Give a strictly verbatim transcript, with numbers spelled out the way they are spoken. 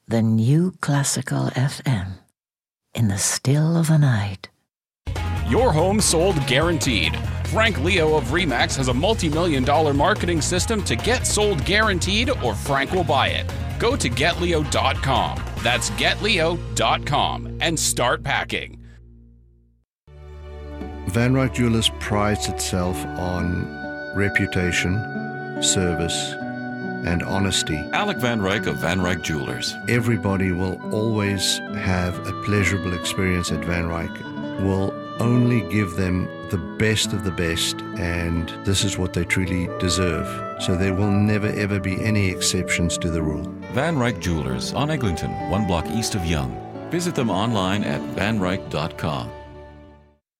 the new classical F M in the still of the night. Your home sold guaranteed. Frank Leo of Remax has a multi-million dollar marketing system to get sold guaranteed, or Frank will buy it. Go to get leo dot com. That's get leo dot com and start packing. Van Ryck Jewelers prides itself on reputation, service, and honesty. Alec Van Ryck of Van Ryck Jewelers. Everybody will always have a pleasurable experience at Van Ryck. We'll only give them the best of the best, and this is what they truly deserve. So there will never ever be any exceptions to the rule. Van Ryck Jewelers on Eglinton, one block east of Yonge. Visit them online at van ryck dot com.